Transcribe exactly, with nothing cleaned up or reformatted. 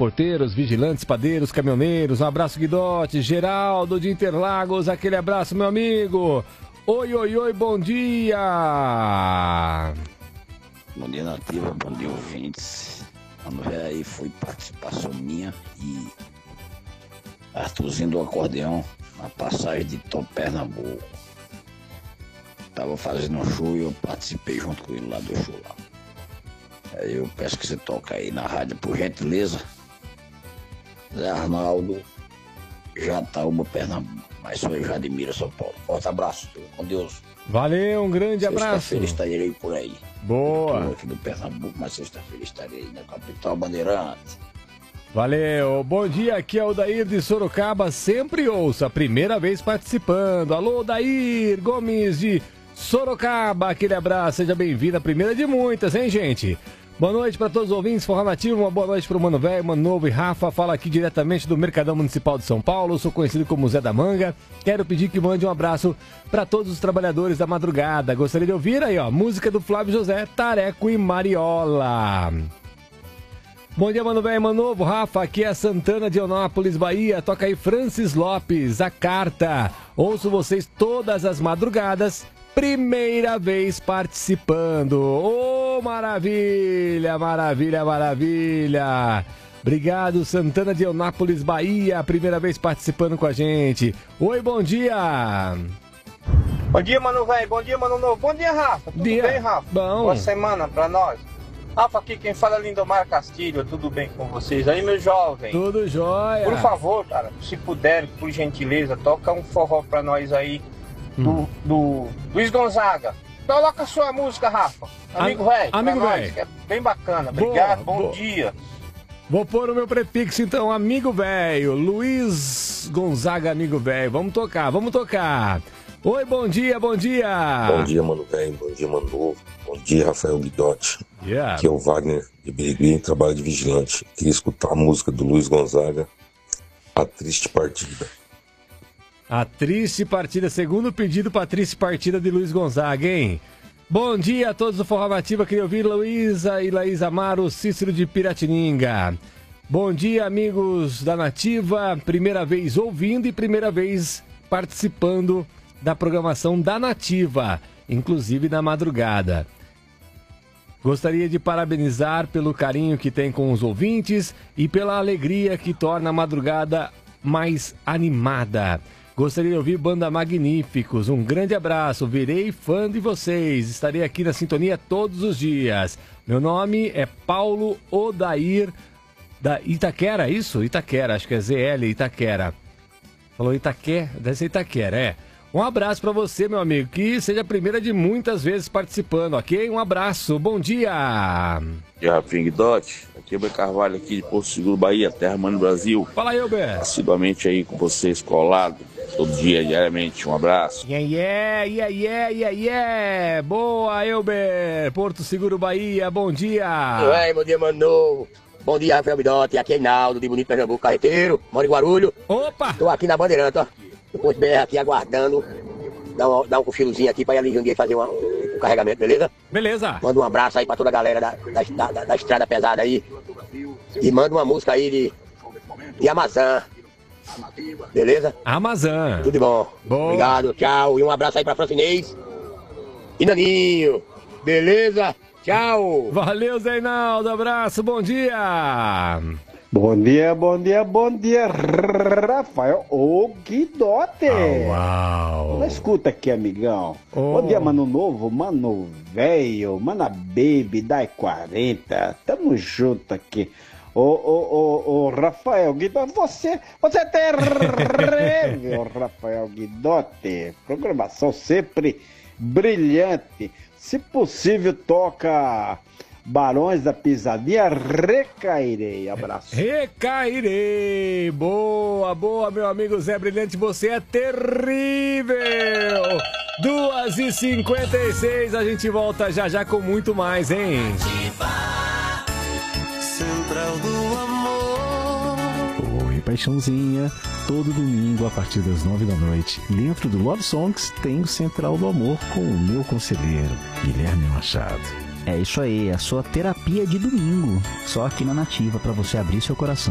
porteiros, vigilantes, padeiros, caminhoneiros. Um abraço, Guidotti. Geraldo de Interlagos, aquele abraço, meu amigo. Oi, oi, oi, bom dia. Bom dia, Nativa, bom dia, ouvintes. Quando veio aí, foi participação minha e Arthurzinho do acordeão na passagem de Tom Pernambuco. Tava fazendo um show e eu participei junto com ele lá do show lá. Aí eu peço que você toque aí na rádio, por gentileza. Zé Arnaldo, Jataúba, Pernambuco. Mas sou eu, Jadimira, São Paulo. Forte abraço, com Deus. Valeu, um grande abraço. Sexta-feira estarei por aí. Boa. Eu tô aqui do Pernambuco, mas sexta-feira estarei na capital Bandeirante. Valeu, bom dia, aqui é o Dair de Sorocaba, sempre ouça, primeira vez participando. Alô, Dair Gomes de Sorocaba, aquele abraço, seja bem-vindo, a primeira de muitas, hein, gente? Boa noite para todos os ouvintes, Forró Nativo, uma boa noite para o Mano Velho, Mano Novo e Rafa, fala aqui diretamente do Mercadão Municipal de São Paulo, sou conhecido como Zé da Manga, quero pedir que mande um abraço para todos os trabalhadores da madrugada, gostaria de ouvir aí, ó, música do Flávio José, Tareco e Mariola. Bom dia, Mano Velho, Mano Novo, Rafa, aqui é Santana de Eunápolis, Bahia, toca aí Francis Lopes, A Carta, ouço vocês todas as madrugadas, primeira vez participando, ô, oh, maravilha, maravilha, maravilha, obrigado, Santana de Eunápolis, Bahia, primeira vez participando com a gente, oi, bom dia. Bom dia, Mano Velho, bom dia, Mano Novo, bom dia, Rafa, tudo dia. bem, Rafa? Bom. Boa semana pra nós. Rafa, aqui quem fala é Lindomar Castilho, tudo bem com vocês? Aí, meu jovem. Tudo jóia. Por favor, cara, se puder, por gentileza, toca um forró pra nós aí, do, hum. do Luiz Gonzaga. Coloca a sua música, Rafa. Amigo velho, Amigo velho. É bem bacana, obrigado, boa, bom boa. dia. Vou pôr o meu prefixo então, amigo velho, Luiz Gonzaga, amigo velho. Vamos tocar, vamos tocar. Oi, bom dia, bom dia. Bom dia, Mano Velho, bom dia, Mano Novo. Bom dia, Rafael Guidotti. Yeah. Aqui é o Wagner de Birigui, trabalho de vigilante. Queria escutar a música do Luiz Gonzaga, A Triste Partida. A Triste Partida, segundo pedido para a Triste Partida de Luiz Gonzaga, hein? Bom dia a todos do Forró Nativa, queria ouvir Luísa e Laís Amaro, Cícero de Piratininga. Bom dia, amigos da Nativa, primeira vez ouvindo e primeira vez participando da programação da Nativa, inclusive na madrugada. Gostaria de parabenizar pelo carinho que tem com os ouvintes e pela alegria que torna a madrugada mais animada. Gostaria de ouvir Banda Magníficos. Um grande abraço, virei fã de vocês. Estarei aqui na sintonia todos os dias. Meu nome é Paulo Odair, da Itaquera, isso? Itaquera, acho que é Z L Itaquera. Falou Itaquera, deve ser Itaquera, é. Um abraço pra você, meu amigo, que seja a primeira de muitas vezes participando, ok? Um abraço, bom dia! E aí, Rafinha Guidotti, aqui é oBer Carvalho, aqui de Porto Seguro, Bahia, Terra Mano Brasil. Fala aí, Ber. Assiduamente aí com vocês, colado, todo dia, diariamente, um abraço. Yeah, yeah, yeah, yeah, yeah, yeah. Boa, Elber, Porto Seguro, Bahia, bom dia! Oi, bom dia, Mano Novo. Bom dia, Rafael Guidotti, aqui é Inaldo, de Bonito Pernambuco, carreteiro, moro em Guarulhos. Opa! Tô aqui na Bandeirante, ó. Com os B R aqui aguardando, dá um, dá um cochilozinho aqui pra ir ali um dia fazer uma, um carregamento, beleza? Beleza. Manda um abraço aí pra toda a galera da, da, da, da estrada pesada aí. E manda uma música aí de, de Amazã. Beleza? Amazã. Tudo de bom. Bom. Obrigado, tchau. E um abraço aí pra Francinês e Naninho. Beleza? Tchau. Valeu, Zeinaldo. Abraço, bom dia. Bom dia, bom dia, bom dia, Rafael O Guidotti. Oh, uau. Não escuta aqui, amigão. Oh. Bom dia, Mano Novo, Mano Velho, Mana Baby, Dai quarenta. Tamo junto aqui. Ô, ô, ô, ô, Rafael Guidotti, você, você é terrível, Rafael Guidotti. Programação sempre brilhante. Se possível, toca Barões da Pisadinha, Recairei. Abraço. Recairei. Boa, boa, meu amigo Zé Brilhante, você é terrível. duas e cinquenta e seis, a gente volta já já com muito mais, hein? Central do Amor. Oi, paixãozinha. Todo domingo, a partir das nove da noite, dentro do Love Songs, tem o Central do Amor com o meu conselheiro, Guilherme Machado. É isso aí, a sua terapia de domingo, só aqui na Nativa, para você abrir seu coração.